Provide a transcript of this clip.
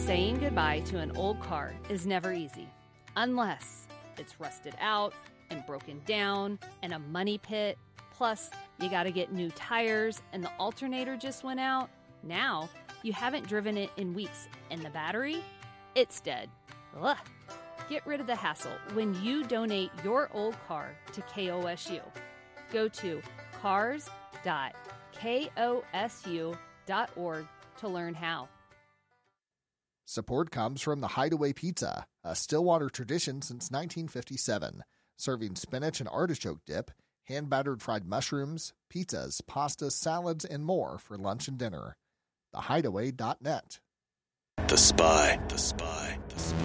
Saying goodbye to an old car is never easy, unless it's rusted out and broken down and a money pit. Plus, you got to get new tires and the alternator just went out. Now, you haven't driven it in weeks and the battery, it's dead. Ugh. Get rid of the hassle when you donate your old car to KOSU. Go to cars.kosu.org to learn how. Support comes from the Hideaway Pizza, a Stillwater tradition since 1957, serving spinach and artichoke dip, hand-battered fried mushrooms, pizzas, pastas, salads, and more for lunch and dinner. TheHideaway.net. The Spy.